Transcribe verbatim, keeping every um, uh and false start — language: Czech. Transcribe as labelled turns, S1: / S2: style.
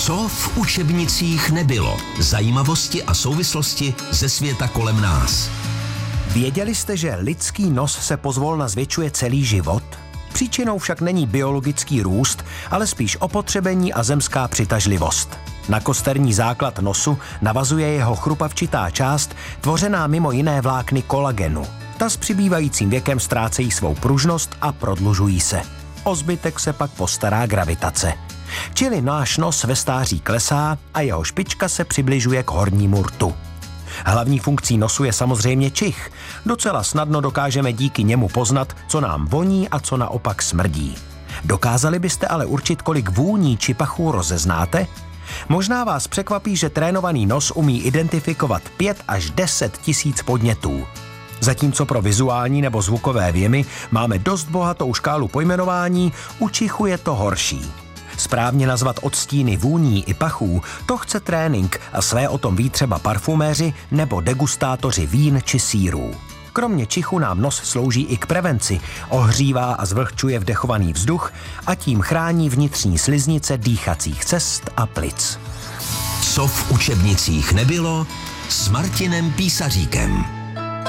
S1: Co v učebnicích nebylo? Zajímavosti a souvislosti ze světa kolem nás.
S2: Věděli jste, že lidský nos se pozvolna zvětšuje celý život? Příčinou však není biologický růst, ale spíš opotřebení a zemská přitažlivost. Na kosterní základ nosu navazuje jeho chrupavčitá část, tvořená mimo jiné vlákny kolagenu. Ta s přibývajícím věkem ztrácejí svou pružnost a prodlužují se. O zbytek se pak postará gravitace. Čili náš nos ve stáří klesá a jeho špička se přibližuje k hornímu rtu. Hlavní funkcí nosu je samozřejmě čich. Docela snadno dokážeme díky němu poznat, co nám voní a co naopak smrdí. Dokázali byste ale určit, kolik vůní či pachů rozeznáte? Možná vás překvapí, že trénovaný nos umí identifikovat pět až deset tisíc podnětů. Zatímco pro vizuální nebo zvukové věmy máme dost bohatou škálu pojmenování, u čichu je to horší. Správně nazvat odstíny vůní i pachů, to chce trénink a své o tom ví třeba parfuméři nebo degustátoři vín či sýrů. Kromě čichu nám nos slouží i k prevenci, ohřívá a zvlhčuje vdechovaný vzduch a tím chrání vnitřní sliznice dýchacích cest a plic.
S1: Co v učebnicích nebylo s Martinem Písaříkem.